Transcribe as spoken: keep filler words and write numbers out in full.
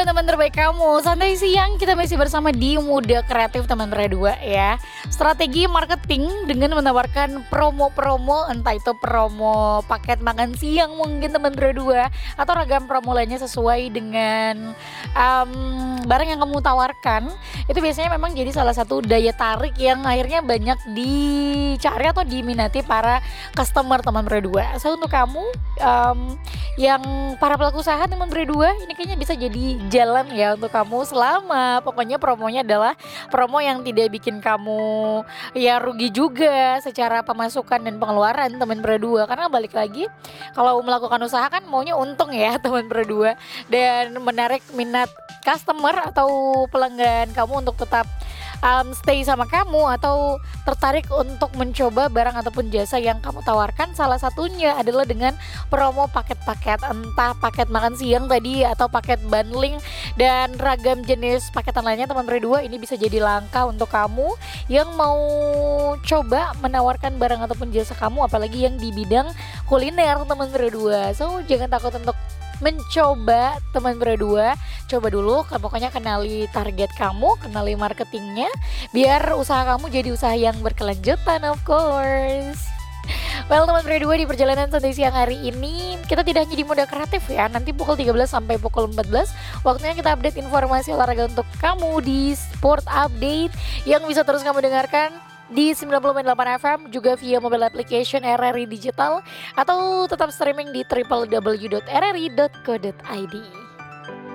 dua teman terbaik kamu. Santai siang kita masih bersama di Muda Kreatif teman dua ya. Strategi marketing dengan menawarkan promo-promo, entah itu promo paket makan siang mungkin teman dua atau ragam promo lainnya sesuai dengan um, barang yang kamu tawarkan. Itu biasanya memang jadi salah satu daya tarik yang akhirnya banyak dicari atau diminati para customer teman dua. So untuk kamu um, yang para pelaku usaha teman dua, ini kayaknya bisa jadi jalan ya untuk kamu selama pokoknya promonya adalah promo yang tidak bikin kamu ya rugi juga secara pemasukan dan pengeluaran teman berdua, karena balik lagi kalau melakukan usaha kan maunya untung ya teman berdua, dan menarik minat customer atau pelanggan kamu untuk tetap um, stay sama kamu atau tertarik untuk mencoba barang ataupun jasa yang kamu tawarkan. Salah satunya adalah dengan promo paket-paket, entah paket makan siang tadi atau paket bundling dan ragam jenis paketan lainnya teman berdua. Ini bisa jadi langkah untuk kamu yang mau coba menawarkan barang ataupun jasa kamu, apalagi yang di bidang kuliner teman berdua. So jangan takut untuk mencoba teman berdua, coba dulu pokoknya kenali target kamu, kenali marketingnya, biar usaha kamu jadi usaha yang berkelanjutan of course. Well teman berdua, di perjalanan santai siang hari ini kita tidak hanya di Muda Kreatif ya. Nanti pukul tiga belas sampai pukul empat belas waktunya kita update informasi olahraga untuk kamu di Sport Update yang bisa terus kamu dengarkan di sembilan puluh koma delapan F M, juga via mobile application R R I Digital, atau tetap streaming di w w w dot r r i dot co dot i d.